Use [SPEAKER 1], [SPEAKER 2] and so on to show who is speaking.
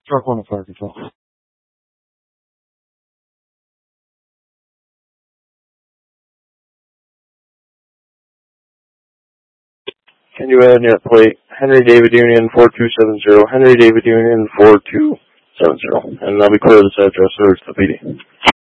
[SPEAKER 1] Truck 1 to fire control.
[SPEAKER 2] Can you add net plate Henry David Union 4270, Henry David Union 4270, and I'll be clear this address, or it's the PD.